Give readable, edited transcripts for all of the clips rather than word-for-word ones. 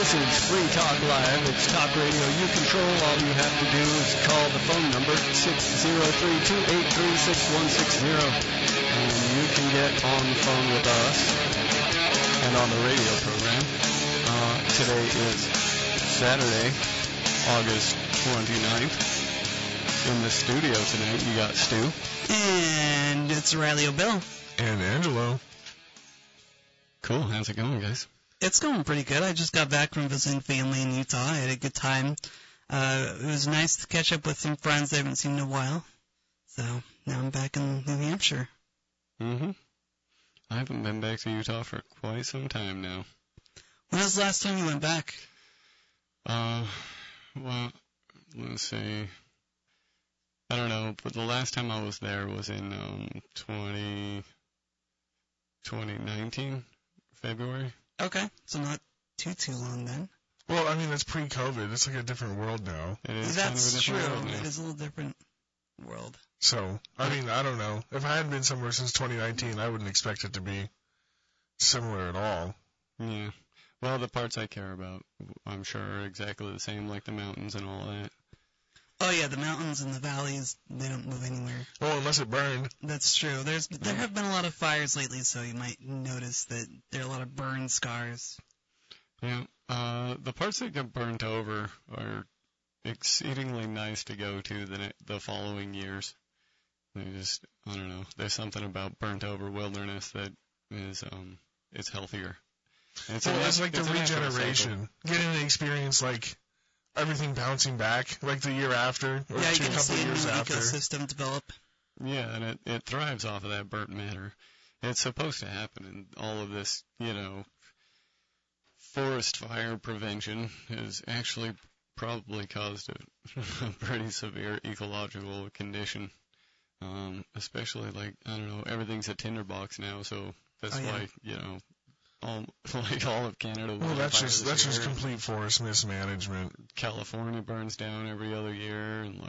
This is Free Talk Live. It's talk radio you control. All you have to do is call the phone number 603-283-6160. And you can get on the phone with us and on the radio program. Today is Saturday, August 29th. In the studio tonight, you got Stu. And it's Riley O'Bill. And Angelo. Cool. How's it going, guys? It's going pretty good. I just got back from visiting family in Utah. I had a good time. It was nice to catch up with some friends I haven't seen in a while. So now I'm back in New Hampshire. Mm-hmm. I haven't been back to Utah for quite some time now. When was the last time you went back? Well, let's see. I don't know, but the last time I was there was in 2019, February. Okay, so not too long then. Well, I mean, it's pre-COVID. It's like a different world now. It is That's kind of a different true. world now. It is a little different world. So, I mean, I don't know. If I hadn't been somewhere since 2019, I wouldn't expect it to be similar at all. Yeah. Well, the parts I care about, I'm sure, are exactly the same, like the mountains and all that. Oh yeah, the mountains and the valleys, they don't move anywhere. Well, unless it burned. That's true. There have been a lot of fires lately, so you might notice that there are a lot of burn scars. Yeah. The parts that get burnt over are exceedingly nice to go to the following years. They just, I don't know, there's something about burnt over wilderness that is, it's healthier. It's like the regeneration. Getting the experience, like, everything bouncing back, like the year after, or yeah, you can couple see years the after. ecosystem develop. Yeah, and it thrives off of that burnt matter. It's supposed to happen, and all of this, forest fire prevention has actually probably caused a pretty severe ecological condition. Especially, like, I don't know, everything's a tinderbox now, so that's why, all of Canada. Well, that's just complete forest mismanagement. California burns down every other year, and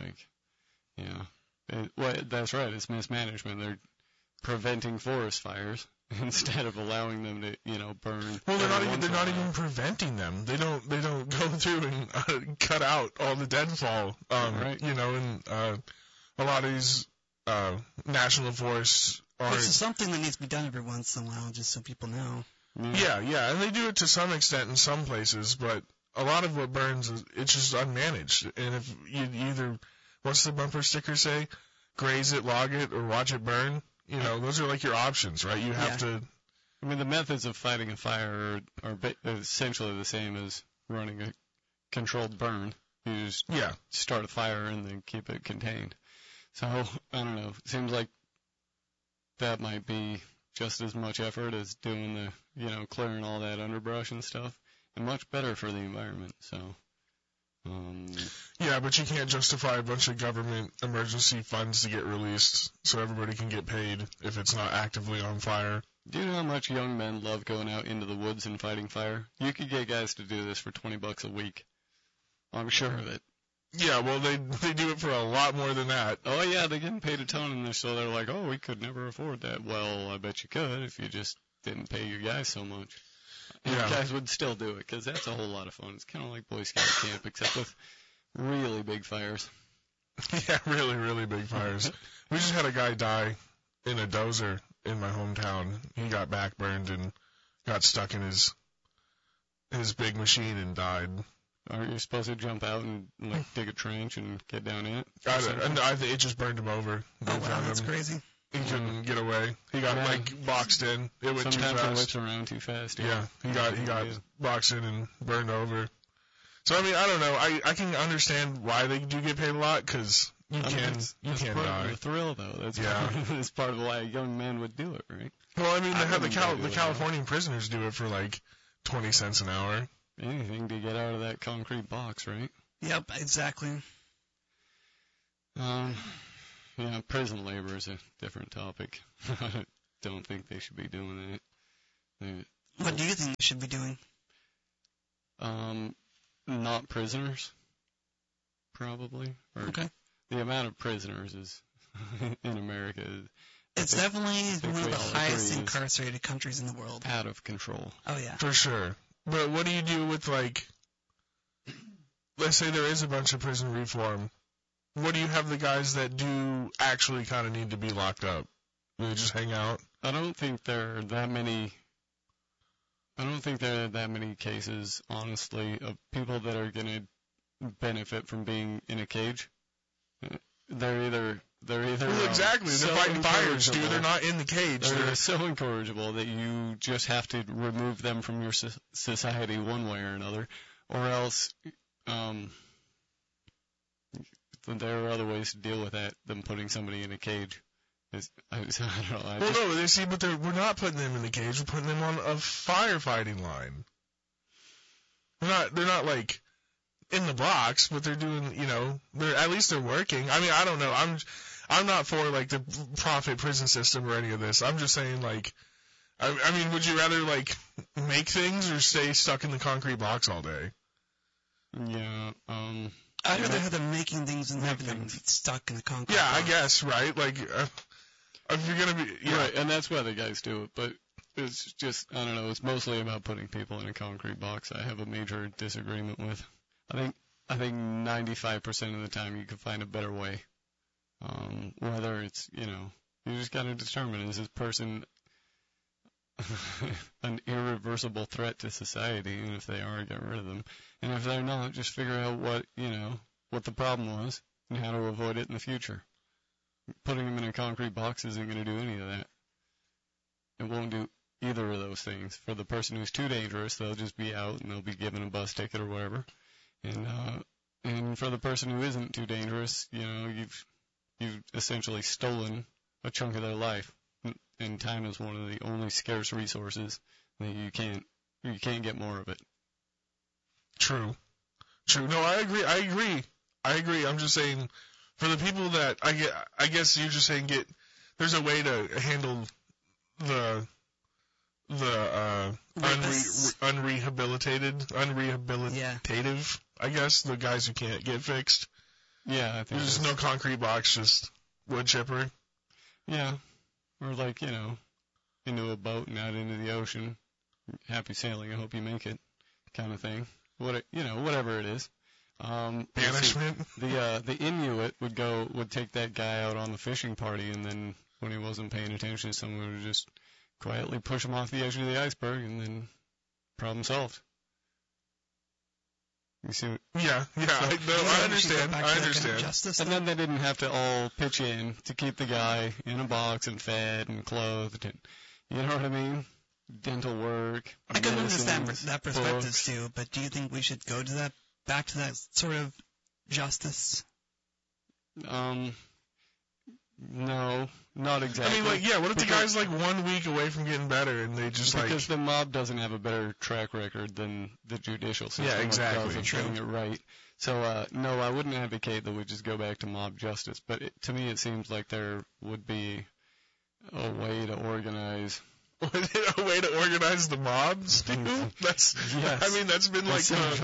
that's right. It's mismanagement. They're preventing forest fires instead of allowing them to, burn. Well, they're not even preventing them. They don't go through and cut out all the deadfall. Right. And a lot of these national forests are. Which is something that needs to be done every once in a while, just so people know. Yeah, and they do it to some extent in some places, but a lot of what burns, it's just unmanaged. And if you either, what's the bumper sticker say? Graze it, log it, or watch it burn. Those are like your options, right? You have to. I mean, the methods of fighting a fire are essentially the same as running a controlled burn. You just start a fire and then keep it contained. So, I don't know. It seems like that might be just as much effort as doing the, clearing all that underbrush and stuff, and much better for the environment, so. Yeah, but you can't justify a bunch of government emergency funds to get released so everybody can get paid if it's not actively on fire. Do you know how much young men love going out into the woods and fighting fire? You could get guys to do this for $20 a week. I'm sure of it. Yeah, well, they do it for a lot more than that. Oh, yeah, they're getting paid a ton, and so they're like, oh, we could never afford that. Well, I bet you could if you just didn't pay your guys so much. And you guys would still do it, because that's a whole lot of fun. It's kind of like Boy Scout camp, except with really big fires. Yeah, really, really big fires. We just had a guy die in a dozer in my hometown. He got backburned and got stuck in his big machine and died. Are you supposed to jump out and dig a trench and get down in it? It just burned him over. Oh wow, that's crazy. He couldn't get away. He got boxed in. It went too fast. Sometimes it whips around too fast. Yeah, he got boxed in and burned over. So I mean, I don't know. I can understand why they do get paid a lot, because you can't die. The thrill, though. That's part of why a young man would do it, right? Well, I mean, the Californian prisoners do it for like 20 cents an hour. Anything to get out of that concrete box, right? Yep, exactly. Prison labor is a different topic. I don't think they should be doing that. What do you think they should be doing? Not prisoners, probably. Okay. The amount of prisoners is in America. It's definitely one of the highest incarcerated countries in the world. Out of control. Oh, yeah. For sure. But what do you do with, like, let's say there is a bunch of prison reform. What do you have the guys that do actually kind of need to be locked up? Do they just hang out? I don't think there are that many cases, honestly, of people that are going to benefit from being in a cage. They're either well, exactly. They're fighting fires, dude. They're not in the cage. They're so incorrigible that you just have to remove them from your society one way or another, or else there are other ways to deal with that than putting somebody in a cage. I don't know. No, they see, but we're not putting them in the cage. We're putting them on a firefighting line. They're not like in the box, but they're doing, at least they're working. I mean, I don't know. I'm not for like the profit prison system or any of this. I'm just saying, like, I mean, would you rather like make things or stay stuck in the concrete box all day? Yeah. I'd rather have them making things than having them stuck in the concrete box. I guess, right? like. If you're gonna be right, and that's why the guys do it, but it's just, I don't know, it's mostly about putting people in a concrete box. I have a major disagreement with. I think 95% of the time you can find a better way. Whether it's, you just got to determine, is this person an irreversible threat to society, and if they are, get rid of them. And if they're not, just figure out what the problem was and how to avoid it in the future. Putting them in a concrete box isn't going to do any of that. It won't do either of those things. For the person who's too dangerous, they'll just be out and they'll be given a bus ticket or whatever. And for the person who isn't too dangerous, you've essentially stolen a chunk of their life. And time is one of the only scarce resources that you can't get more of it. True. No, I agree. I'm just saying, for the people that I guess you're just saying there's a way to handle the unrehabilitative, I guess, the guys who can't get fixed. Yeah, I think there's no concrete box, just wood chipper. Yeah, or like, into a boat and out into the ocean. Happy sailing, I hope you make it, kind of thing. Whatever it is. Banishment. The Inuit would take that guy out on the fishing party, and then when he wasn't paying attention, someone would just quietly push him off the edge of the iceberg, and then problem solved. You see? Yeah. I understand. Justice, and then they didn't have to all pitch in to keep the guy in a box and fed and clothed. And, you know what I mean? Dental work. I can understand that perspective books. too, but do you think we should go to that? Back to that sort of justice? No, not exactly. I mean, what if the guy's like 1 week away from getting better and they just because the mob doesn't have a better track record than the judicial system. Yeah, exactly. Of getting it right. So, no, I wouldn't advocate that we just go back to mob justice, but to me it seems like there would be a way to organize. A way to organize the mobs? That's been like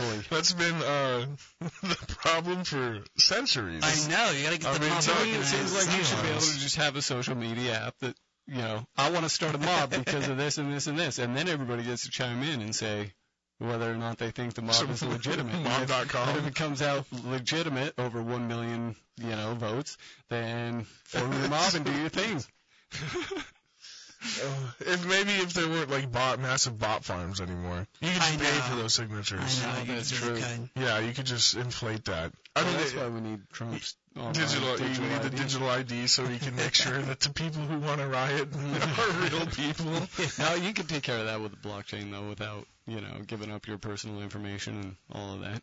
the problem for centuries. I know, you gotta get the mob organized. It seems like you should be able to just have a social media app that, I want to start a mob because of this and this and this, and then everybody gets to chime in and say whether or not they think the mob is legitimate. Mob.com. And if it comes out legitimate over 1 million, votes, then form your mob and do your thing. If there weren't like massive bot farms anymore, you could just pay for those signatures. I know, that's true. Yeah, you could just inflate that. That's why we need Trump's digital. You need the digital ID so we can make sure that the people who want to riot are real people. No, you can take care of that with the blockchain though, without giving up your personal information and all of that.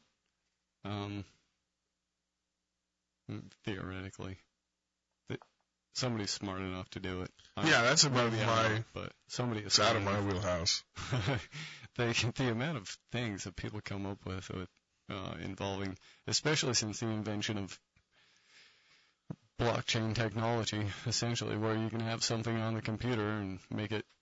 Theoretically. Somebody's smart enough to do it. That's above but somebody is out of my wheelhouse. The amount of things that people come up with involving, especially since the invention of blockchain technology, essentially, where you can have something on the computer and make it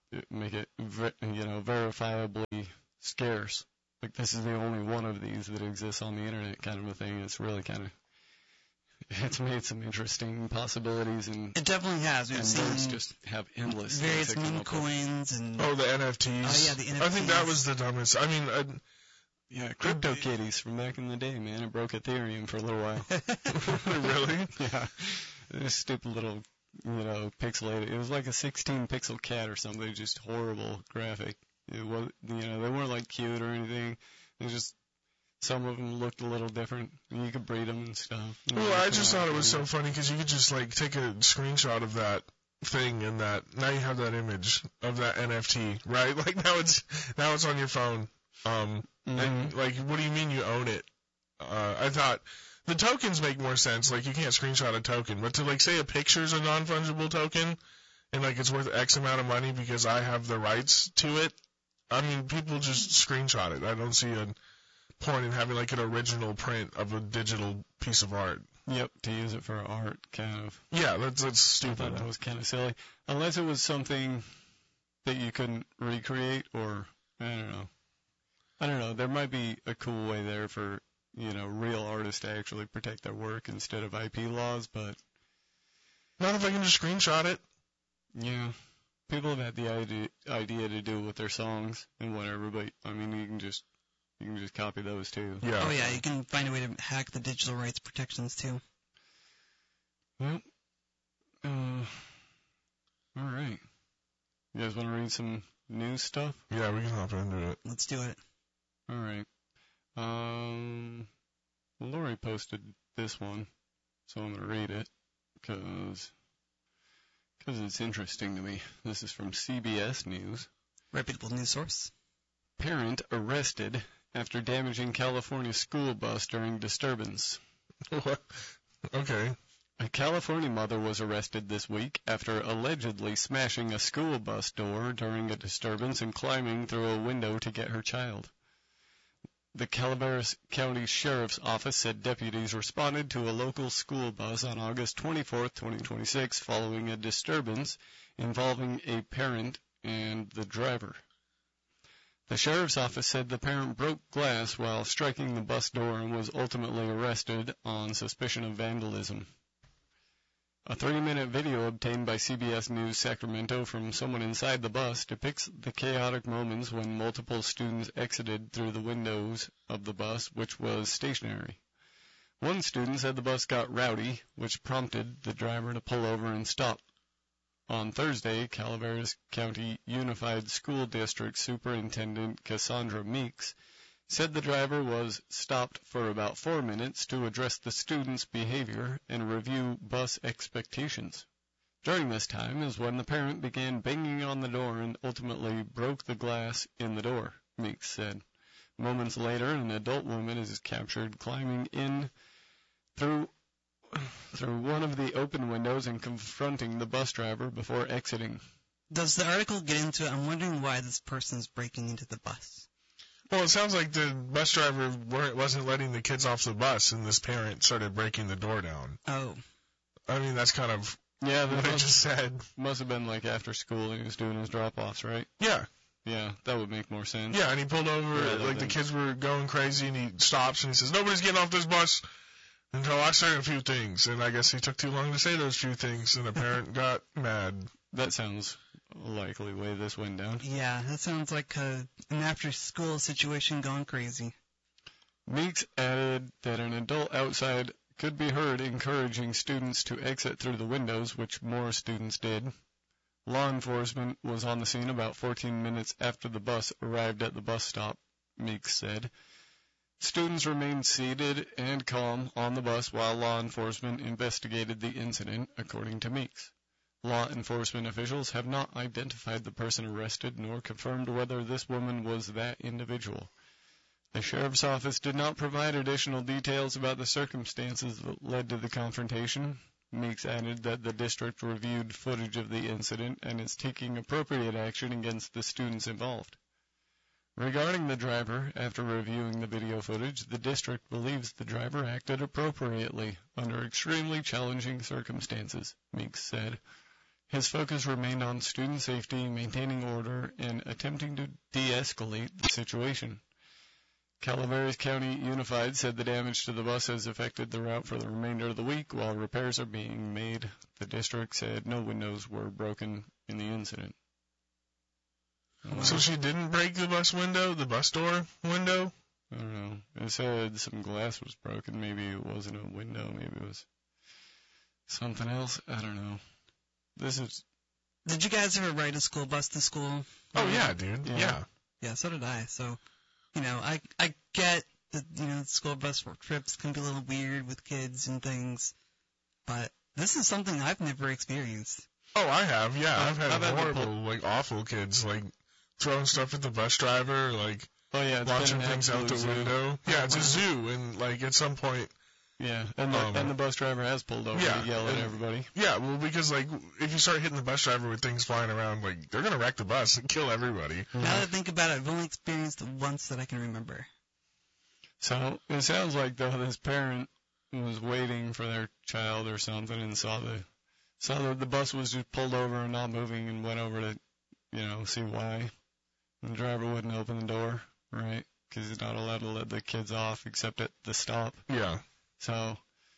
verifiably scarce. Like this is the only one of these that exists on the internet, kind of a thing. It's really kind of it's made some interesting possibilities, and it definitely has. We've seen those just have endless various meme coins and the NFTs. Oh yeah, the NFTs. I think that was the dumbest. I mean, yeah, CryptoKitties from back in the day, man. It broke Ethereum for a little while. really? Yeah, this stupid little, pixelated. It was like a 16-pixel cat or something, just horrible graphic. It was, they weren't like cute or anything. It was just. Some of them looked a little different. You could breed them and stuff. Well, I just thought it was so funny because you could just like take a screenshot of that thing and now you have that image of that NFT, right? Like now it's on your phone. And like, what do you mean you own it? I thought the tokens make more sense. Like you can't screenshot a token, but to like say a picture's a non-fungible token and like it's worth X amount of money because I have the rights to it. I mean, people just screenshot it. I don't see a point in having like an original print of a digital piece of art. Yep, to use it for art, kind of. Yeah, that's stupid. I thought that was kind of silly. Unless it was something that you couldn't recreate, or I don't know. There might be a cool way there for real artists to actually protect their work instead of IP laws, but not if I can just screenshot it. Yeah, people have had the idea to do it with their songs and whatever, but I mean you can just copy those too. Yeah. Oh yeah, you can find a way to hack the digital rights protections too. Well, all right. You guys want to read some news stuff? Yeah, we can hop into it. Let's do it. All right. Lori posted this one, so I'm going to read it because it's interesting to me. This is from CBS News. Reputable news source. Parent arrested after damaging California school bus during disturbance. What? Okay. A California mother was arrested this week after allegedly smashing a school bus door during a disturbance and climbing through a window to get her child. The Calaveras County Sheriff's Office said deputies responded to a local school bus on August 24, 2026, following a disturbance involving a parent and the driver. The sheriff's office said the parent broke glass while striking the bus door and was ultimately arrested on suspicion of vandalism. A 30-minute video obtained by CBS News Sacramento from someone inside the bus depicts the chaotic moments when multiple students exited through the windows of the bus, which was stationary. One student said the bus got rowdy, which prompted the driver to pull over and stop. On Thursday, Calaveras County Unified School District Superintendent Cassandra Meeks said the driver was stopped for about 4 minutes to address the student's behavior and review bus expectations. During this time is when the parent began banging on the door and ultimately broke the glass in the door, Meeks said. Moments later, an adult woman is captured climbing in through one of the open windows and confronting the bus driver before exiting. Does the article get into it? I'm wondering why this person's breaking into the bus. Well, it sounds like the bus driver wasn't letting the kids off the bus, and this parent started breaking the door down. Oh. I mean, that's kind of what I just said. Must have been like after school and he was doing his drop-offs, right? Yeah. Yeah, that would make more sense. Yeah, and he pulled over, the kids were going crazy, and he stops, and he says, "Nobody's getting off this bus until I say a few things." And I guess he took too long to say those few things, and the parent got mad. That sounds a likely way this went down. Yeah, that sounds like an after-school situation gone crazy. Meeks added that an adult outside could be heard encouraging students to exit through the windows, which more students did. Law enforcement was on the scene about 14 minutes after the bus arrived at the bus stop, Meeks said. Students remained seated and calm on the bus while law enforcement investigated the incident, according to Meeks. Law enforcement officials have not identified the person arrested nor confirmed whether this woman was that individual. The sheriff's office did not provide additional details about the circumstances that led to the confrontation. Meeks added that the district reviewed footage of the incident and is taking appropriate action against the students involved. Regarding the driver, after reviewing the video footage, the district believes the driver acted appropriately under extremely challenging circumstances, Meeks said. His focus remained on student safety, maintaining order, and attempting to de-escalate the situation. Calaveras County Unified said the damage to the bus has affected the route for the remainder of the week while repairs are being made. The district said no windows were broken in the incident. So she didn't break the bus door window? I don't know. It said some glass was broken. Maybe it wasn't a window. Maybe it was something else. I don't know. Did you guys ever ride a school bus to school? Oh, yeah, dude. Yeah. Yeah, so did I. So, I get that, school bus trips can be a little weird with kids and things, but this is something I've never experienced. Oh, I have, yeah. I've had horrible, awful kids, throwing stuff at the bus driver, watching things out the window. Yeah, it's a zoo, and, at some point... Yeah, and the bus driver has pulled over to yell at everybody. Yeah, well, because, if you start hitting the bus driver with things flying around, they're going to wreck the bus and kill everybody. Now that I think about it, I've only experienced it once that I can remember. So, it sounds like, though, this parent was waiting for their child or something and saw the bus was just pulled over and not moving and went over to, see why. And the driver wouldn't open the door, right? Because he's not allowed to let the kids off except at the stop. Yeah. So,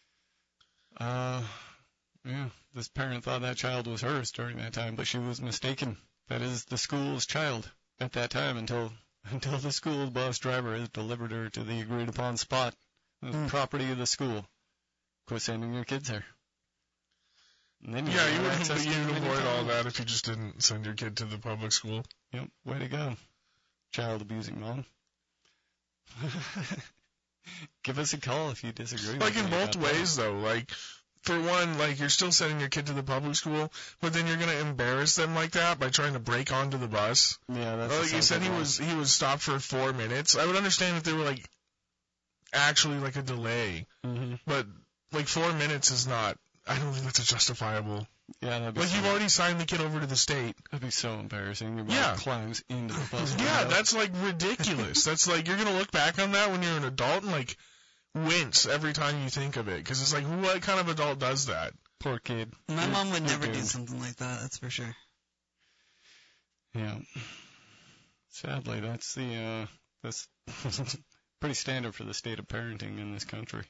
this parent thought that child was hers during that time, but she was mistaken. That is the school's child at that time until the school bus driver has delivered her to the agreed upon spot, the property of the school. Quit sending your kids there. And then you'd avoid all that if you just didn't send your kid to the public school. Yep, way to go, child abusing mom. Give us a call if you disagree. In both ways, though. For one, you're still sending your kid to the public school, but then you're going to embarrass them like that by trying to break onto the bus. Yeah, that's you said he was stopped for 4 minutes. I would understand if they were, actually, a delay. Mm-hmm. But, 4 minutes is not... I don't think that's a justifiable... Yeah, that'd be you've already signed the kid over to the state. That'd be so embarrassing. Your mom climbs into the bus. Yeah, that's ridiculous. That's you're gonna look back on that when you're an adult and wince every time you think of it, because it's what kind of adult does that? Poor kid. My mom would never do something like that. That's for sure. Yeah. Sadly, that's pretty standard for the state of parenting in this country.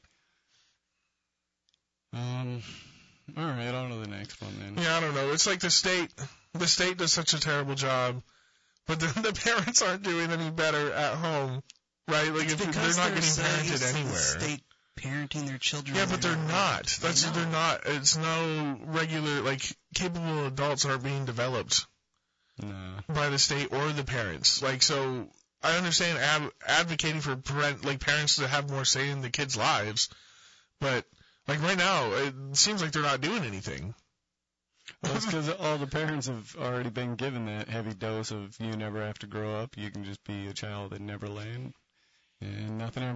All right, on to the next one then. Yeah, I don't know. It's the state does such a terrible job, but the parents aren't doing any better at home, right? If they're not getting parented anywhere. The state parenting their children. Yeah, but they're not. They're not. It's no regular, capable adults aren't being developed. No. By the state or the parents. So I understand advocating for parents to have more say in the kids' lives, but right now, it seems like they're not doing anything. Well, it's because all the parents have already been given that heavy dose of you never have to grow up. You can just be a child in Neverland, and nothing ever